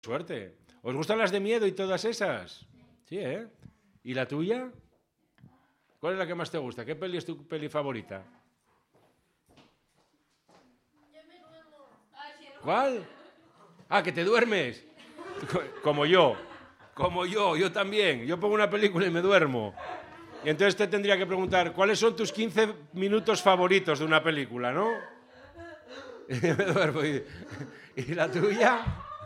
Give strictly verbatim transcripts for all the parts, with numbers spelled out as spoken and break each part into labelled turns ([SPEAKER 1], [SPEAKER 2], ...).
[SPEAKER 1] Suerte. ¿Os gustan las de miedo y todas esas? Sí, ¿eh? ¿Y la tuya? ¿Cuál es la que más te gusta? ¿Qué peli es tu peli favorita? ¿Cuál? Ah, que te duermes. Como yo. Como yo, yo también. Yo pongo una película y me duermo. Y entonces te tendría que preguntar, ¿cuáles son tus quince minutos favoritos de una película, no? Y me duermo. ¿Y, ¿y la tuya?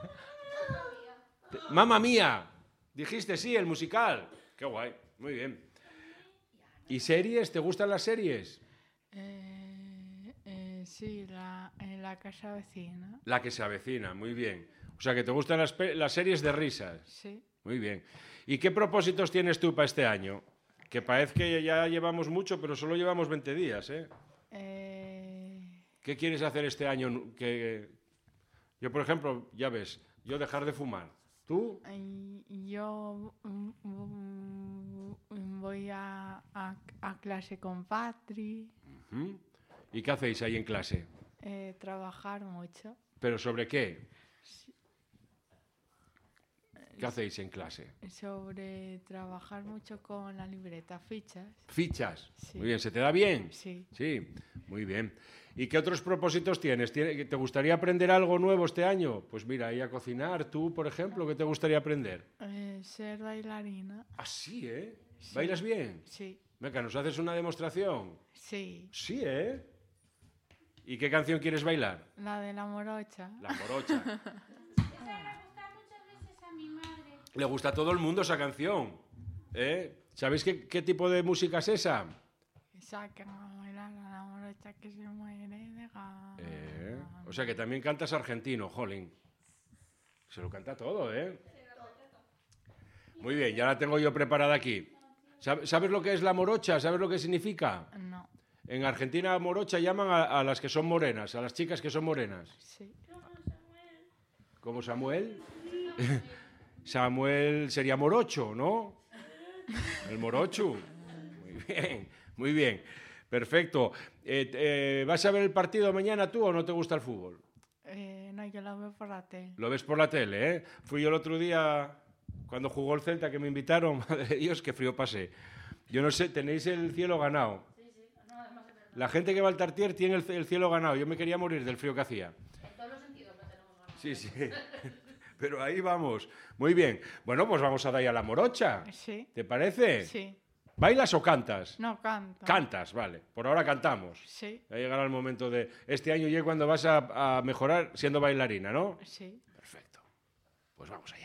[SPEAKER 1] Mamma Mía. Dijiste sí, el musical. Qué guay, muy bien. ¿Y series? ¿Te gustan las series?
[SPEAKER 2] Eh, eh, sí, la, eh, la casa vecina.
[SPEAKER 1] La que se avecina, muy bien. O sea, que te gustan las, las series de risas.
[SPEAKER 2] Sí.
[SPEAKER 1] Muy bien. ¿Y qué propósitos tienes tú para este año? Que parece que ya llevamos mucho, pero solo llevamos veinte días, ¿eh?
[SPEAKER 2] Eh...
[SPEAKER 1] ¿Qué quieres hacer este año? Que... Yo, por ejemplo, ya ves, yo dejar de fumar. ¿Tú?
[SPEAKER 2] Yo voy a, a, a clase con Patri.
[SPEAKER 1] Uh-huh. ¿Y qué hacéis ahí en clase?
[SPEAKER 2] Eh, trabajar mucho.
[SPEAKER 1] ¿Pero sobre qué? ¿Qué hacéis en clase?
[SPEAKER 2] Sobre trabajar mucho con la libreta, fichas.
[SPEAKER 1] ¿Fichas?
[SPEAKER 2] Sí.
[SPEAKER 1] Muy bien, ¿se te da bien?
[SPEAKER 2] Sí.
[SPEAKER 1] Sí, muy bien. ¿Y qué otros propósitos tienes? ¿Te gustaría aprender algo nuevo este año? Pues mira, ir a cocinar. ¿Tú, por ejemplo, qué te gustaría aprender?
[SPEAKER 2] Eh, ser bailarina.
[SPEAKER 1] Ah, sí, ¿eh?
[SPEAKER 2] Sí.
[SPEAKER 1] ¿Bailas bien?
[SPEAKER 2] Sí.
[SPEAKER 1] Venga, ¿nos haces una demostración?
[SPEAKER 2] Sí.
[SPEAKER 1] Sí, ¿eh? ¿Y qué canción quieres bailar?
[SPEAKER 2] La de la morocha.
[SPEAKER 1] La morocha. Le gusta a todo el mundo esa canción. ¿Eh? ¿Sabéis qué, qué tipo de música es esa?
[SPEAKER 2] Sacan a bailar a la morocha que se muere de gana.
[SPEAKER 1] Eh, o sea que también cantas argentino, jolín. Se lo canta todo, ¿eh? Muy bien, ya la tengo yo preparada aquí. ¿Sabes lo que es la morocha? ¿Sabes lo que significa?
[SPEAKER 2] No.
[SPEAKER 1] En Argentina morocha llaman a, a las que son morenas, a las chicas que son morenas.
[SPEAKER 2] Sí.
[SPEAKER 1] ¿Como Samuel? Samuel sería morocho, ¿no? El morocho. Muy bien, muy bien. Perfecto. Eh, eh, ¿Vas a ver el partido mañana tú o no te gusta el fútbol?
[SPEAKER 2] Eh, no, yo lo veo por la tele.
[SPEAKER 1] Lo ves por la tele, ¿eh? Fui yo el otro día, cuando jugó el Celta, que me invitaron. Madre de Dios, qué frío pasé. Yo no sé, tenéis el cielo ganado.
[SPEAKER 3] Sí, sí. No, además es verdad.
[SPEAKER 1] La gente que va al Tartier tiene el, el cielo ganado. Yo me quería morir del frío que hacía.
[SPEAKER 3] En todos los sentidos lo tenemos ganado.
[SPEAKER 1] Sí, sí. Pero ahí vamos. Muy bien. Bueno, pues vamos a dar a la morocha.
[SPEAKER 2] Sí.
[SPEAKER 1] ¿Te parece?
[SPEAKER 2] Sí.
[SPEAKER 1] ¿Bailas o cantas?
[SPEAKER 2] No, canto.
[SPEAKER 1] Cantas, vale. Por ahora cantamos.
[SPEAKER 2] Sí.
[SPEAKER 1] Ya llegará el momento de... Este año ya cuando vas a, a mejorar siendo bailarina, ¿no?
[SPEAKER 2] Sí.
[SPEAKER 1] Perfecto. Pues vamos allá.